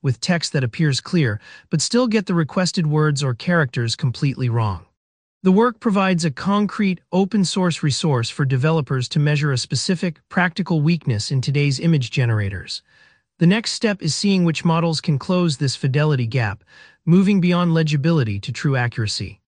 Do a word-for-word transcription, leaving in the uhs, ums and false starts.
with text that appears clear, but still get the requested words or characters completely wrong. The work provides a concrete, open-source resource for developers to measure a specific, practical weakness in today's image generators. The next step is seeing which models can close this fidelity gap, moving beyond legibility to true accuracy.